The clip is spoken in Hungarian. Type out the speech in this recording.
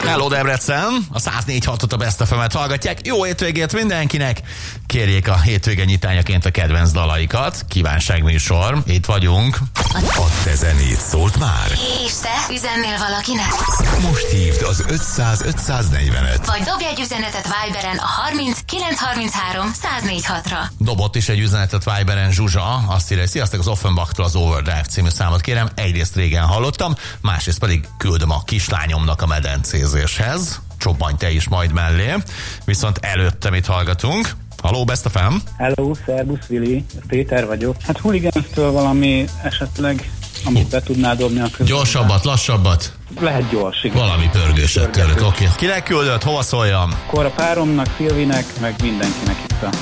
Hello Debrecen, a 104.6-ot a Best FM-et hallgatják. Jó hétvégét mindenkinek! Kérjék a hétvége nyitányaként a kedvenc dalaikat. Kívánságműsor. Itt vagyunk. A te zenét szólt már? És te üzennél valakinek? Most hívd az 500-540-et. Vagy dobj egy üzenetet Viberen a 30 933 104.6-ra. Dobott is egy üzenetet Viberen Zsuzsa. Azt írja, hogy sziasztok, az Offenbachtól az Overdrive című számot kérem. Egyrészt régen hallottam, másrészt pedig küldöm a kislányomnak a medencézéshez. Csobbanj te is majd mellé. Viszont előtte mit hallgatunk? Halló, Best FM! Hello, szervusz, Vili, Péter vagyok. Hát Hooligans-től valami esetleg, amit be tudnál dobni a közben. Gyorsabbat, lassabbat? Lehet gyors, igen. Valami pörgőset tőled, oké. Kinek küldött, hova szóljam? Akkor a páromnak, Szilvinek, meg mindenkinek itt a